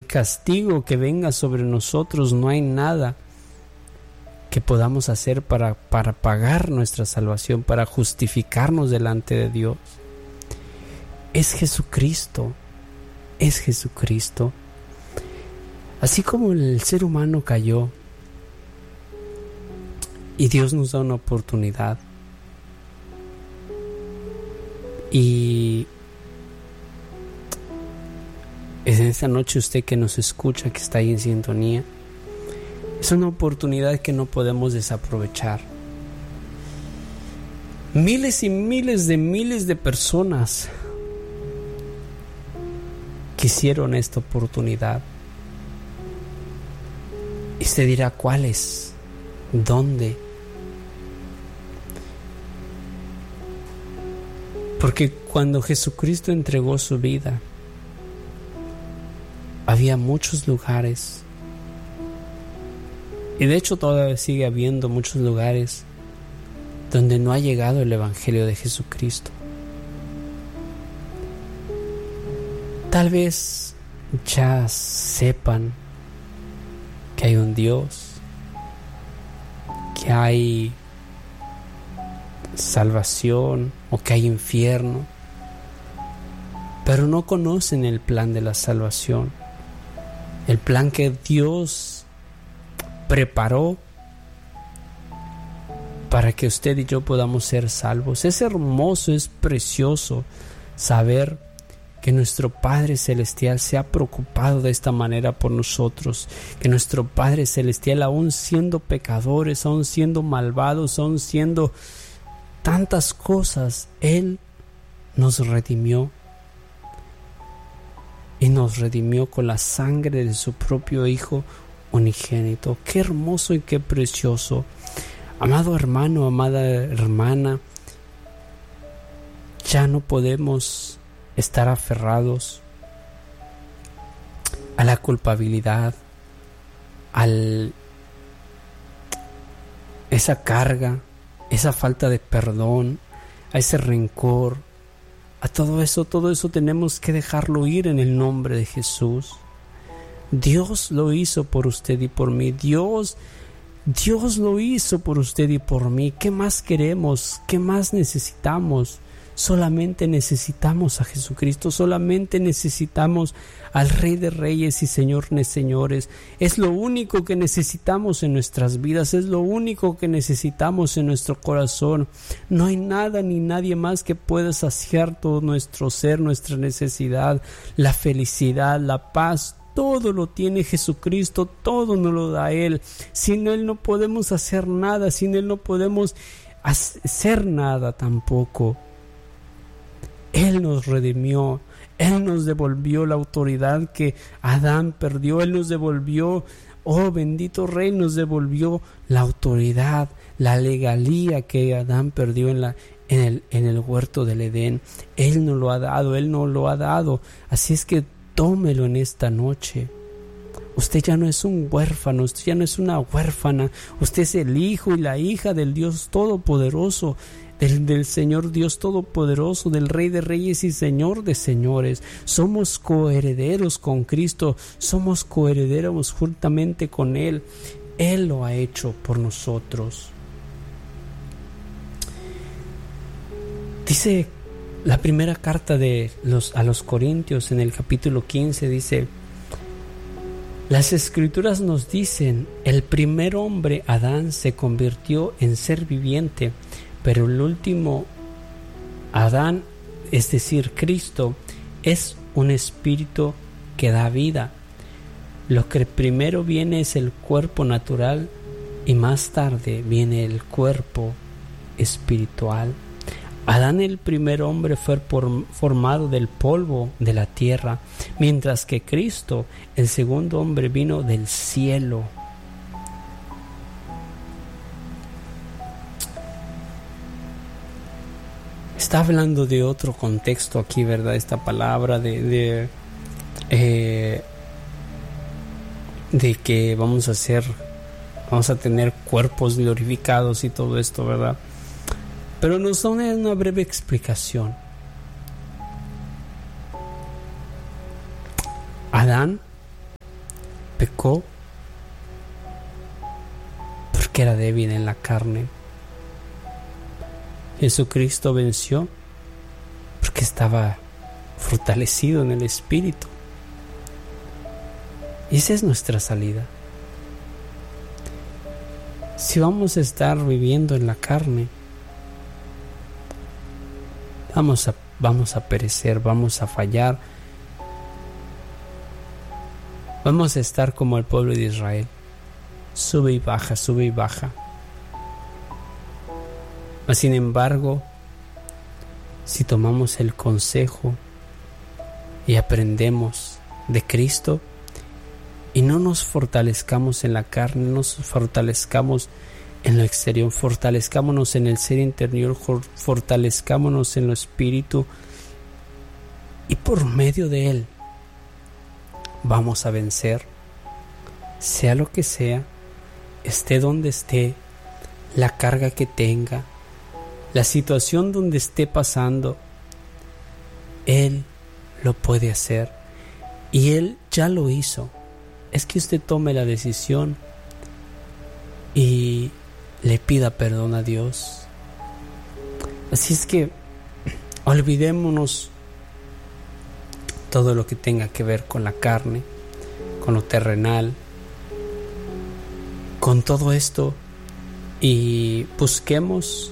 castigo que venga sobre nosotros, no hay nada que podamos hacer para pagar nuestra salvación, para justificarnos delante de Dios. Es Jesucristo, es Jesucristo. Así como el ser humano cayó y Dios nos da una oportunidad, y en esta noche usted que nos escucha, que está ahí en sintonía, es una oportunidad que no podemos desaprovechar. Miles y miles de personas quisieron esta oportunidad. Y usted dirá, ¿cuáles? ¿Dónde? Porque cuando Jesucristo entregó su vida, había muchos lugares, y de hecho todavía sigue habiendo muchos lugares donde no ha llegado el Evangelio de Jesucristo. Tal vez ya sepan que hay un Dios, que hay salvación o que hay infierno, pero no conocen el plan de la salvación, el plan que Dios preparó para que usted y yo podamos ser salvos. Es hermoso, es precioso saber que nuestro Padre Celestial se ha preocupado de esta manera por nosotros, que nuestro Padre Celestial, aún siendo pecadores, aún siendo malvados, aún siendo tantas cosas, Él nos redimió, y nos redimió con la sangre de su propio Hijo unigénito. Qué hermoso y qué precioso. Amado hermano, amada hermana, ya no podemos estar aferrados a la culpabilidad, a esa carga, esa falta de perdón, a ese rencor, a todo eso tenemos que dejarlo ir en el nombre de Jesús. Dios lo hizo por usted y por mí. Dios lo hizo por usted y por mí. ¿Qué más queremos? ¿Qué más necesitamos? Solamente necesitamos a Jesucristo, solamente necesitamos al Rey de Reyes y Señor de Señores. Es lo único que necesitamos en nuestras vidas, es lo único que necesitamos en nuestro corazón. No hay nada ni nadie más que pueda saciar todo nuestro ser, nuestra necesidad, la felicidad, la paz. Todo lo tiene Jesucristo, todo nos lo da Él. Sin Él no podemos hacer nada, sin Él no podemos hacer nada tampoco. Él nos redimió, Él nos devolvió la autoridad que Adán perdió, Él nos devolvió, oh bendito Rey, nos devolvió la autoridad, la legalía que Adán perdió en el huerto del Edén. Él nos lo ha dado, Él nos lo ha dado. Así es que tómelo en esta noche. Usted ya no es un huérfano, usted ya no es una huérfana, usted es el hijo y la hija del Dios Todopoderoso, del Señor Dios Todopoderoso, del Rey de Reyes y Señor de Señores. Somos coherederos con Cristo, somos coherederos juntamente con Él. Él lo ha hecho por nosotros. Dice la primera carta a los Corintios, en el capítulo 15, dice: las Escrituras nos dicen, el primer hombre, Adán, se convirtió en ser viviente, pero el último Adán, es decir, Cristo, es un espíritu que da vida. Lo que primero viene es el cuerpo natural y más tarde viene el cuerpo espiritual. Adán, el primer hombre, fue formado del polvo de la tierra, mientras que Cristo, el segundo hombre, vino del cielo. Está hablando de otro contexto aquí, ¿verdad? Esta palabra de que vamos a tener cuerpos glorificados y todo esto, ¿verdad? Pero nos da una breve explicación. Adán pecó porque era débil en la carne. Jesucristo venció porque estaba fortalecido en el Espíritu. Y esa es nuestra salida. Si vamos a estar viviendo en la carne, vamos a perecer, vamos a fallar, vamos a estar como el pueblo de Israel, sube y baja, sube y baja. Mas sin embargo, si tomamos el consejo y aprendemos de Cristo y no nos fortalezcamos en la carne, no nos fortalezcamos en lo exterior, fortalezcámonos en el ser interior, fortalezcámonos en lo espíritu, y por medio de Él vamos a vencer, sea lo que sea, esté donde esté, la carga que tenga, la situación donde esté pasando. Él lo puede hacer y Él ya lo hizo. Es que usted tome la decisión y le pida perdón a Dios. Así es que olvidémonos todo lo que tenga que ver con la carne, con lo terrenal, con todo esto, y busquemos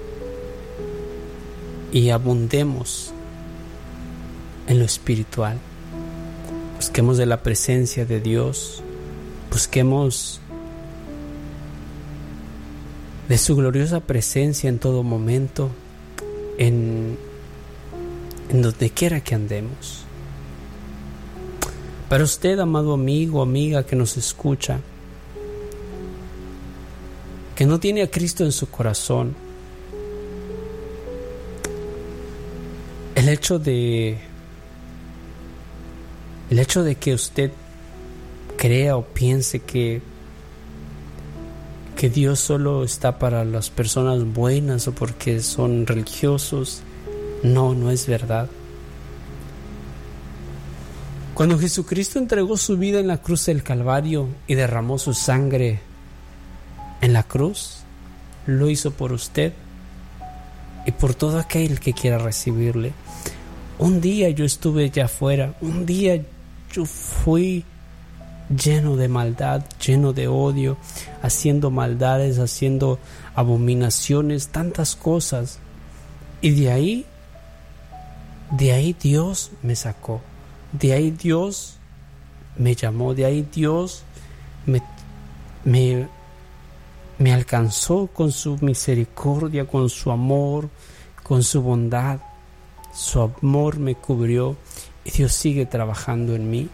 y abundemos en lo espiritual. Busquemos de la presencia de Dios, busquemos de su gloriosa presencia en todo momento, en donde quiera que andemos. Para usted, amado amigo, amiga que nos escucha, que no tiene a Cristo en su corazón, el hecho de que usted crea o piense que Dios solo está para las personas buenas o porque son religiosos, no es verdad. Cuando Jesucristo entregó su vida en la cruz del Calvario y derramó su sangre en la cruz, lo hizo por usted y por todo aquel que quiera recibirle. Un día yo estuve allá afuera, un día yo fui lleno de maldad, lleno de odio, haciendo maldades, haciendo abominaciones, tantas cosas. Y de ahí Dios me sacó, de ahí Dios me llamó, de ahí Dios me alcanzó con su misericordia, con su amor, con su bondad. Su amor me cubrió y Dios sigue trabajando en mí.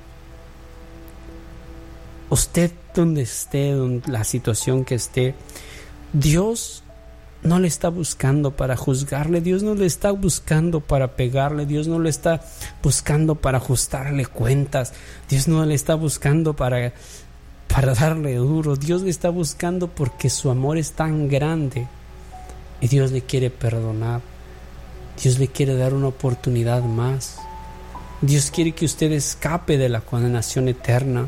Usted donde esté, donde la situación que esté, Dios no le está buscando para juzgarle, Dios no le está buscando para pegarle, Dios no le está buscando para ajustarle cuentas, Dios no le está buscando para darle duro. Dios le está buscando porque su amor es tan grande y Dios le quiere perdonar. Dios le quiere dar una oportunidad más. Dios quiere que usted escape de la condenación eterna.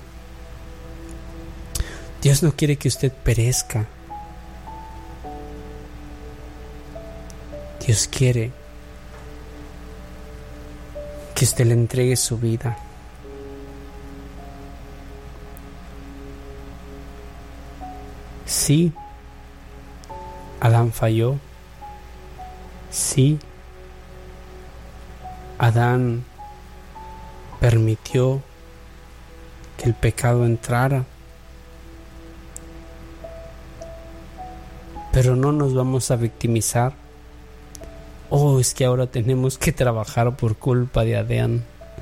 Dios no quiere que usted perezca. Dios quiere que usted le entregue su vida. Sí, Adán falló. Sí, Adán permitió que el pecado entrara. Pero no nos vamos a victimizar. Es que ahora tenemos que trabajar por culpa de Adán.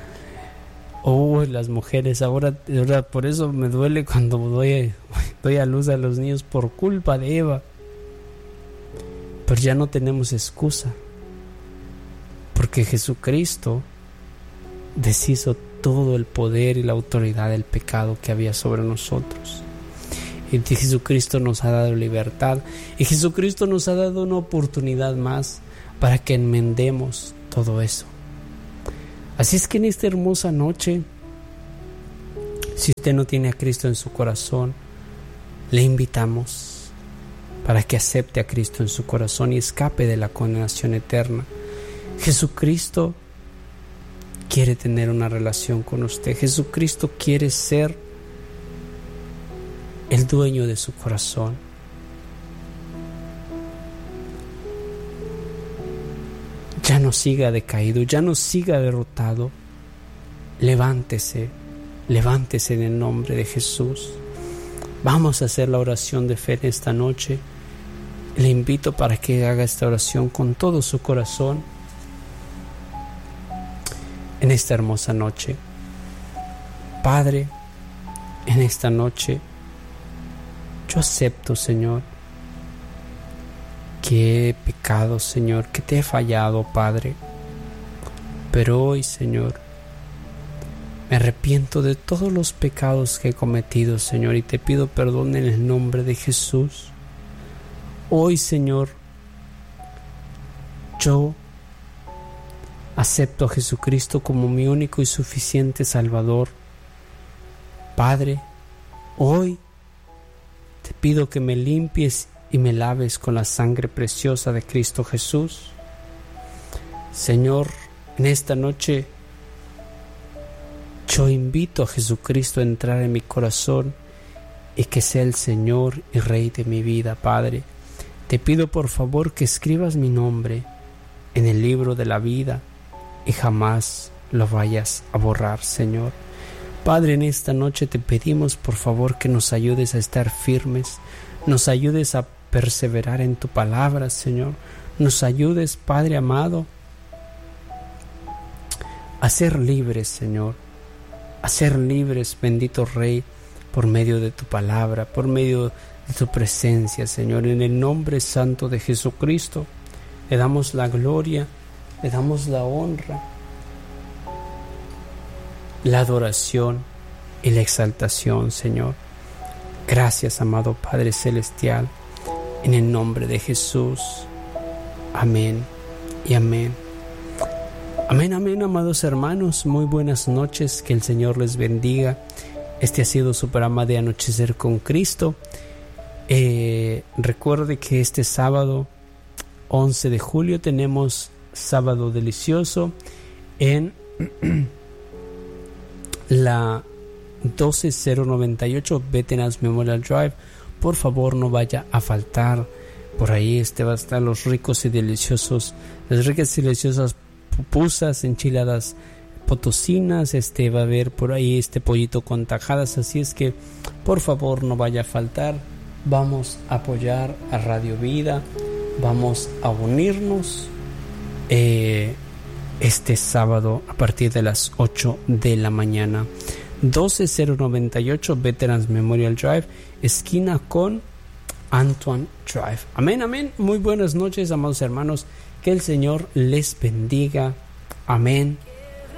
Las mujeres, ahora por eso me duele cuando doy a luz a los niños por culpa de Eva. Pero ya no tenemos excusa, porque Jesucristo deshizo todo el poder y la autoridad del pecado que había sobre nosotros. Y Jesucristo nos ha dado libertad, y Jesucristo nos ha dado una oportunidad más para que enmendemos todo eso. Así es que en esta hermosa noche Si usted no tiene a Cristo en su corazón, le invitamos para que acepte a Cristo en su corazón y escape de la condenación eterna. Jesucristo quiere tener una relación con usted. Jesucristo quiere ser el dueño de su corazón. Ya no siga decaído, ya no siga derrotado. Levántese, levántese en el nombre de Jesús. Vamos a hacer la oración de fe esta noche. Le invito para que haga esta oración con todo su corazón en esta hermosa noche. Padre, en esta noche yo acepto, Señor, que he pecado, Señor, que te he fallado, Padre. Pero hoy, Señor, me arrepiento de todos los pecados que he cometido, Señor, y te pido perdón en el nombre de Jesús. Hoy, Señor, yo acepto a Jesucristo como mi único y suficiente Salvador. Padre, hoy te pido que me limpies y me laves con la sangre preciosa de Cristo Jesús. Señor, en esta noche yo invito a Jesucristo a entrar en mi corazón y que sea el Señor y Rey de mi vida, Padre. Te pido por favor que escribas mi nombre en el libro de la vida y jamás lo vayas a borrar, Señor. Padre, en esta noche te pedimos por favor que nos ayudes a estar firmes, nos ayudes a perseverar en tu palabra, Señor. Nos ayudes, Padre amado, a ser libres, Señor, a ser libres, bendito Rey, por medio de tu palabra, por medio de tu presencia, Señor. En el nombre santo de Jesucristo, le damos la gloria, le damos la honra, la adoración y la exaltación, Señor. Gracias, amado Padre Celestial, en el nombre de Jesús. Amén y amén. Amén, amén, amados hermanos. Muy buenas noches, que el Señor les bendiga. Este ha sido su programa de Anochecer con Cristo. Recuerde que este sábado 11 de julio tenemos Sábado Delicioso en la 12098 Veterans Memorial Drive. Por favor, no vaya a faltar. Por ahí va a estar las ricas y deliciosas pupusas, enchiladas potosinas. Va a haber por ahí pollito con tajadas. Así es que por favor no vaya a faltar. Vamos a apoyar a Radio Vida. Vamos a unirnos este sábado a partir de las 8 de la mañana. 12098 Veterans Memorial Drive, esquina con Antoine Drive. Amén, amén. Muy buenas noches, amados hermanos. Que el Señor les bendiga. Amén